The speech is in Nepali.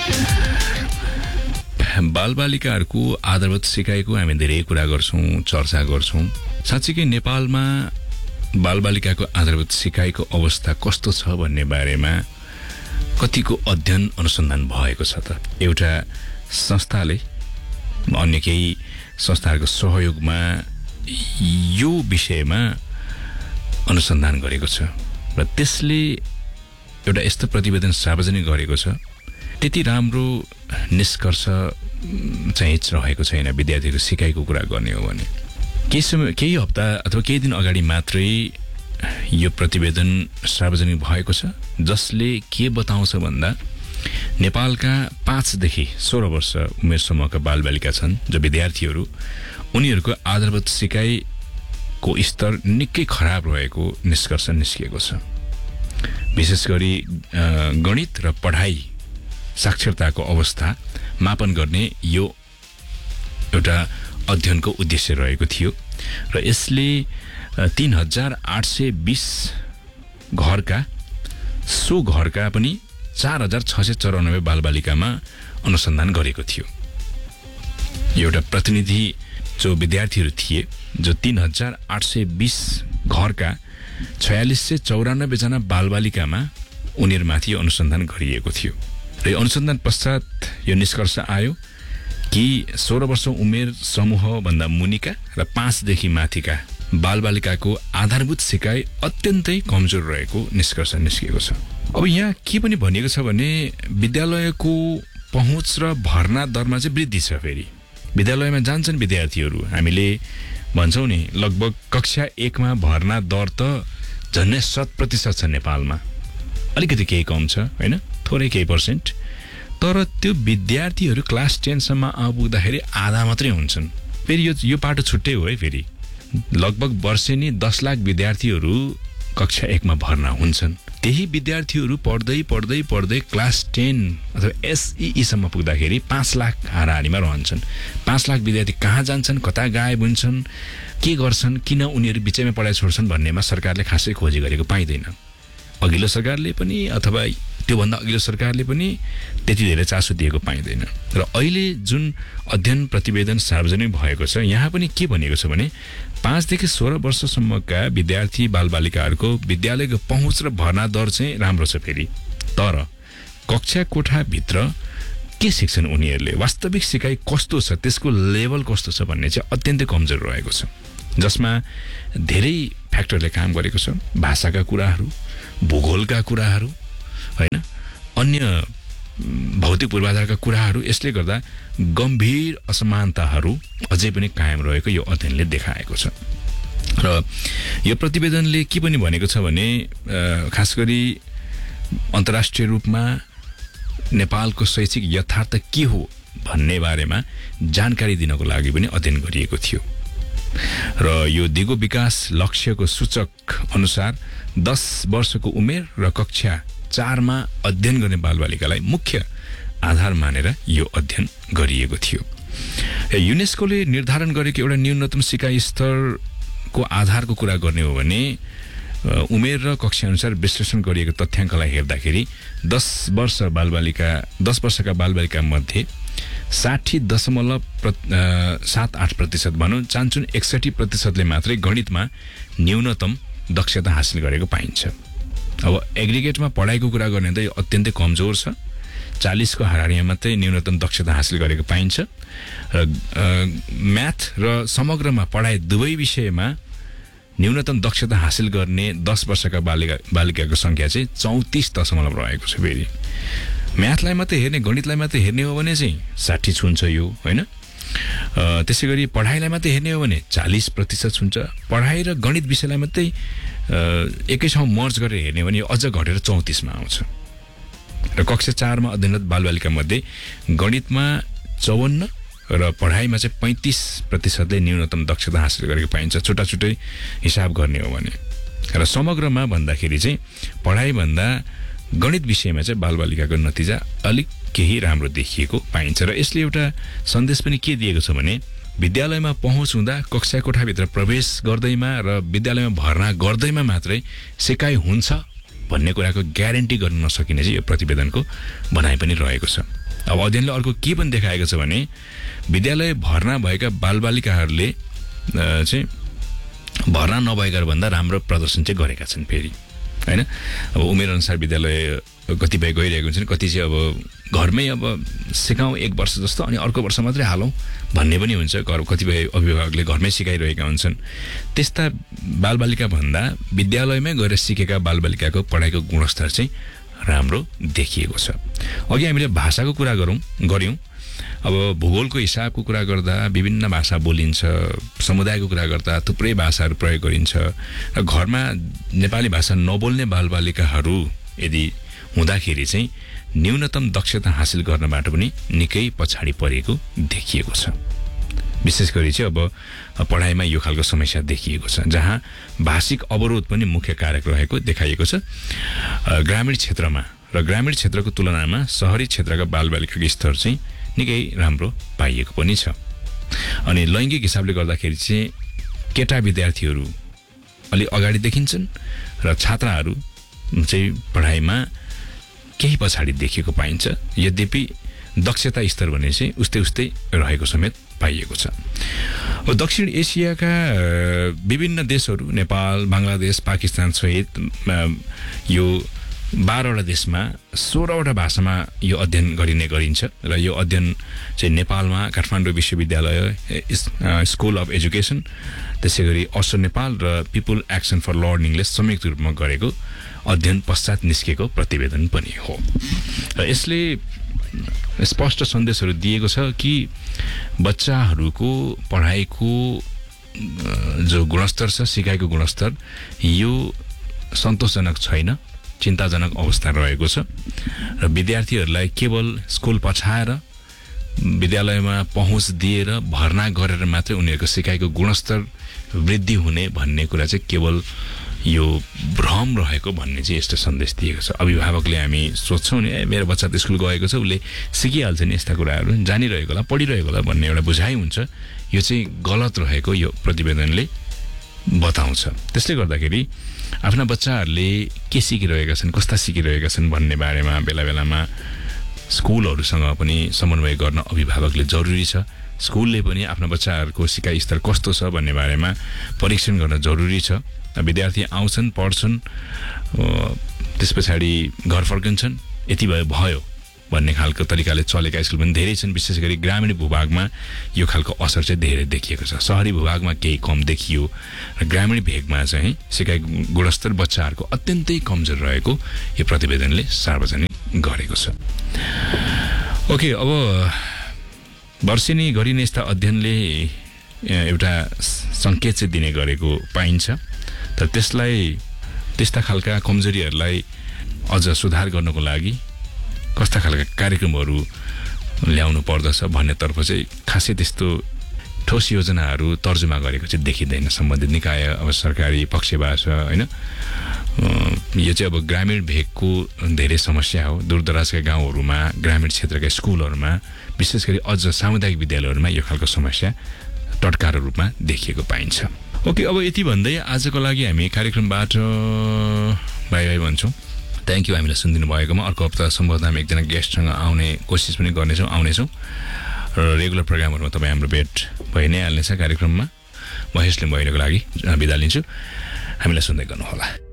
बालबालिकाहरूको आदरवत सिकाइको हामी धेरै कुरा गर्छौं, चर्चा गर्छौं। साँच्चीकै नेपालमा बालबालिकाको आदरवत सिकाइको अवस्था कस्तो छ भन्ने बारेमा कतिको अध्ययन अनुसन्धान भएको छ त? एउटा संस्थाले अन्य केही संस्थाहरूको सहयोगमा यो विषयमा अनुसन्धान गरेको छ र त्यसले एउटा यस्तो प्रतिवेदन सार्वजनिक गरेको छ। त्यति राम्रो निष्कर्ष चाहिँ रहेको छैन विद्यार्थीको सिकाइको कुरा गर्ने हो भने। केही हप्ता अथवा केही दिन अगाडि मात्रै यो प्रतिवेदन सार्वजनिक भएको छ, जसले के बताउँछ भन्दा नेपालका 5 देखि 16 वर्ष उमेर समूहका बालबालिका छन् जो विद्यार्थीहरू, उनीहरूको आदरवत सिकाइको स्तर निकै खराब रहेको निष्कर्ष निस्किएको छ। विशेष गरी गणित र पढाइ साक्षरताको अवस्था मापन गर्ने यो एउटा अध्ययनको उद्देश्य रहेको थियो र यसले 3820 घरका पनि 4694 बालबालिकामा अनुसन्धान गरेको थियो। एउटा प्रतिनिधि जो विद्यार्थीहरू थिए जो 3820 घरका 4694 जना बालबालिकामा उनीहरूमाथि अनुसन्धान गरिएको थियो र यो अनुसन्धान पश्चात यो निष्कर्ष आयो कि 16 वर्ष उमेर समूहभन्दा मुनिका र 5 देखि माथिका बालबालिकाको आधारभूत सिकाइ अत्यन्तै कमजोर रहेको निष्कर्ष निस्किएको छ। अब यहाँ के पनि भनिएको छ भने विद्यालयको पहुँच र भर्ना दरमा चाहिँ वृद्धि छ। फेरि विद्यालयमा जान्छन् विद्यार्थीहरू, हामीले भन्छौँ नि लगभग कक्षा 1 मा भर्ना दर त झन्डै 100% छ नेपालमा। अलिकति केही कम छ हैन, थोरै केही पर्सेन्ट। तर त्यो विद्यार्थीहरू क्लास 10 सम्म आइपुग्दाखेरि आधा मात्रै हुन्छन्। फेरि यो पाटो छुट्टै हो है। फेरि लगभग वर्षेनी 10 लाख विद्यार्थीहरू कक्षा 1 मा भर्ना हुन्छन्। त्यही विद्यार्थीहरू पढ्दै क्लास 10 अथवा एसईई सम्म पुग्दाखेरि 5 लाख हाराहारीमा रहन्छन्। 5 लाख विद्यार्थी कहाँ जान्छन्, कता गायब हुन्छन्, के गर्छन्, किन उनीहरू बिचैमा पढाइ छोड्छन् भन्नेमा सरकारले खासै खोजी गरेको पाइँदैन। अघिल्लो सरकारले पनि अथवा त्योभन्दा अघिल्लो सरकारले पनि त्यति धेरै चासो दिएको पाइँदैन। र अहिले जुन अध्ययन प्रतिवेदन सार्वजनिक भएको छ, यहाँ पनि के भनिएको छ भने 5 देखि 16 वर्षसम्मका विद्यार्थी बालबालिकाहरूको विद्यालयको पहुँच र भर्ना दर चाहिँ राम्रो छ। फेरि तर कक्षा कोठाभित्र के सिक्छन् उनीहरूले, वास्तविक सिकाइ कस्तो छ, त्यसको लेभल कस्तो छ भन्ने चाहिँ अत्यन्तै कमजोर रहेको छ, जसमा धेरै फ्याक्टरले काम गरेको छ। भाषाका कुराहरू, भूगोलका कुराहरू हैन, अन्य भौतिक पूर्वाधारका कुराहरू। यसले गर्दा गम्भीर असमानताहरू अझै पनि कायम रहेको यो अध्ययनले देखाएको छ। र यो प्रतिवेदनले के पनि भनेको छ भने खास गरी अन्तर्राष्ट्रिय रूपमा नेपालको शैक्षिक यथार्थ के हो भन्ने बारेमा जानकारी दिनको लागि पनि अध्ययन गरिएको थियो। र यो दिगो विकास लक्ष्यको सूचक अनुसार 10 वर्षको उमेर र कक्षा 4 मा अध्ययन गर्ने बालबालिकालाई मुख्य आधार मानेर यो अध्ययन गरिएको थियो। युनेस्कोले निर्धारण गरेको एउटा न्यूनतम सिकाइ स्तरको आधारको कुरा गर्ने हो भने उमेर र कक्षा अनुसार विश्लेषण गरिएको तथ्याङ्कलाई हेर्दाखेरि 10 वर्षका बालबालिका मध्ये 60.78% भनौँ, चान्चुन 61% मात्रै गणितमा न्यूनतम दक्षता हासिल गरेको पाइन्छ। अब एग्रिगेटमा पढाइको कुरा गर्ने त यो अत्यन्तै कमजोर छ। 40 को हाराहारीमा मात्रै न्यूनतम दक्षता हासिल गरेको पाइन्छ। र म्याथ र समग्रमा पढाइ दुवै विषयमा न्यूनतम दक्षता हासिल गर्ने 10 वर्षका बालिकाको संख्या चाहिँ 34% रहेको छ। फेरि म्याथलाई मात्रै हेर्ने, गणितलाई मात्रै हेर्ने हो भने चाहिँ 60 छुन्छ यो हैन। त्यसै गरी पढाइलाई मात्रै हेर्ने हो भने 40% छुन्छ। पढाइ र गणित विषयलाई मात्रै एकै ठाउँ मर्ज गरेर हेर्ने हो भने अझ घटेर 34 मा आउँछ। र कक्षा 4 मा अध्ययनरत बालबालिका मध्ये गणितमा 54 र पढाइमा चाहिँ 35% न्यूनतम दक्षता हासिल गरेको पाइन्छ, छुट्टै हिसाब गर्ने हो भने। र समग्रमा भन्दाखेरि चाहिँ पढाइभन्दा गणित विषयमा चाहिँ बालबालिकाको नतिजा अलिक केही राम्रो देखिएको पाइन्छ। र यसले एउटा सन्देश पनि के दिएको छ भने विद्यालयमा पहुँच हुँदा, कक्षा कोठाभित्र प्रवेश गर्दैमा र विद्यालयमा भर्ना गर्दैमा मात्रै सिकाइ हुन्छ भन्ने कुराको ग्यारेन्टी गर्न नसकिने चाहिँ यो प्रतिवेदनको भनाइ पनि रहेको छ। अब अध्ययनले अर्को के पनि देखाएको छ भने विद्यालय भर्ना भएका बालबालिकाहरूले चाहिँ भर्ना नभएका भन्दा राम्रो प्रदर्शन चाहिँ गरेका छन् फेरि हैन। अब उमेरअनुसार विद्यालय कतिपय गइरहेको हुन्छन्, कति चाहिँ अब घरमै अब सिकाउँ 1 वर्ष जस्तो अनि अर्को वर्ष मात्रै हालौँ भन्ने पनि हुन्छ। कतिपय अभिभावकले घरमै सिकाइरहेका हुन्छन्। त्यस्ता बालबालिका भन्दा विद्यालयमै गएर सिकेका बालबालिकाको पढाइको गुणस्तर चाहिँ राम्रो देखिएको छ। अघि हामीले भाषाको कुरा गऱ्यौँ। अब भूगोलको हिसाबको कुरा गर्दा विभिन्न भाषा बोलिन्छ, समुदायको कुरा गर्दा थुप्रै भाषाहरू प्रयोग गरिन्छ र घरमा नेपाली भाषा नबोल्ने बालबालिकाहरू यदि हुँदाखेरि चाहिँ न्यूनतम दक्षता हासिल गर्नबाट पनि निकै पछाडि परेको देखिएको छ। विशेष गरी चाहिँ अब पढाइमा यो खालको समस्या देखिएको छ, जहाँ भाषिक अवरोध पनि मुख्य कारक रहेको देखाइएको छ ग्रामीण क्षेत्रमा। र ग्रामीण क्षेत्रको तुलनामा शहरी क्षेत्रका बालबालिकाको स्तर चाहिँ निकै राम्रो पाइएको पनि छ। अनि लैङ्गिक हिसाबले गर्दाखेरि चाहिँ केटा विद्यार्थीहरू अलि अगाडि देखिन्छन् र छात्राहरू चाहिँ पढाइमा केही पछाडि देखिएको पाइन्छ। यद्यपि दक्षता स्तर भने चाहिँ उस्तै रहेको समेत पाइएको छ। दक्षिण एसियाका विभिन्न देशहरू नेपाल, बङ्गलादेश, पाकिस्तान सहित यो 12वटा देशमा 16वटा भाषामा यो अध्ययन गरिन्छ र यो अध्ययन चाहिँ नेपालमा काठमाडौँ विश्वविद्यालय स्कुल अफ एजुकेसन, त्यसै गरी असर नेपाल र पिपुल एक्सन फर लर्निङले संयुक्त रूपमा गरेको अध्ययन पश्चात निस्केको प्रतिवेदन पनि हो। र यसले स्पष्ट सन्देशहरू दिएको छ कि बच्चाहरूको पढाइको जो गुणस्तर छ, सिकाइको गुणस्तर यो सन्तोषजनक छैन, चिन्ताजनक अवस्था रहेको छ र विद्यार्थीहरूलाई केवल स्कुल पछाएर विद्यालयमा पहुँच दिएर भर्ना गरेर मात्रै उनीहरूको सिकाइको गुणस्तर वृद्धि हुने भन्ने कुरा चाहिँ केवल यो भ्रम रहेको भन्ने चाहिँ यस्तो सन्देश दिएको छ। अभिभावकले हामी सोच्छौँ नि मेरो बच्चा त स्कुल गएको छ, उसले सिकिहाल्छ नि यस्ता कुराहरू, जानिरहेको होला, पढिरहेको होला भन्ने एउटा बुझाइ हुन्छ। यो चाहिँ गलत रहेको यो प्रतिवेदनले बताउँछ। त्यसले गर्दाखेरि आफ्ना बच्चाहरूले के सिकिरहेका छन्, कस्ता सिकिरहेका छन् भन्ने बारेमा बेला बेलामा स्कुलहरूसँग पनि समन्वय गर्न अभिभावकले जरुरी छ। स्कुलले पनि आफ्ना बच्चाहरूको सिकाइ स्तर कस्तो छ भन्ने बारेमा परीक्षण गर्न जरुरी छ। विद्यार्थी आउँछन्, पढ्छन्, त्यस पछाडि घर फर्किन्छन्, यति भयो भन्ने खालको तरिकाले चलेका स्कुल पनि धेरै छन्। विशेष गरी ग्रामीण भूभागमा यो खालको असर चाहिँ धेरै देखिएको छ। शहरी भूभागमा केही कम देखियो र ग्रामीण भेगमा चाहिँ सिकाइ गुणस्तर बच्चाहरूको अत्यन्तै कमजोर रहेको यो प्रतिवेदनले सार्वजनिक गरेको छ। ओके, अब वर्षेनी गरिने यस्ता अध्ययनले एउटा सङ्केत चाहिँ दिने गरेको पाइन्छ। तर त्यस्ता खालका कमजोरीहरूलाई अझ सुधार गर्नको लागि कस्ता खालका कार्यक्रमहरू ल्याउनु पर्दछ भन्नेतर्फ चाहिँ खासै त्यस्तो ठोस योजनाहरू तर्जुमा गरेको चाहिँ देखिँदैन सम्बन्धित निकाय, अब सरकारी पक्षबाट होइन। यो चाहिँ अब ग्रामीण भेगको धेरै समस्या हो। दूरदराजका गाउँहरूमा, ग्रामीण क्षेत्रका स्कुलहरूमा, विशेष गरी अझ सामुदायिक विद्यालयहरूमा यो खालको समस्या टटकारो रूपमा देखिएको पाइन्छ। ओके, अब यति भन्दै आजको लागि हामी कार्यक्रमबाट बाई बाई भन्छौँ। थ्याङ्क यू हामीलाई सुनिदिनु भएकोमा। अर्को हप्ता सम्भवतः हामी एकजना गेस्टसँग आउने कोसिस पनि आउनेछौँ र रेगुलर प्रोग्रामहरूमा तपाईँ हाम्रो भेट भइ नै हाल्नेछ कार्यक्रममा। महेशले महिनाको लागि बिदा लिन्छु। हामीलाई सुन्दै गर्नुहोला।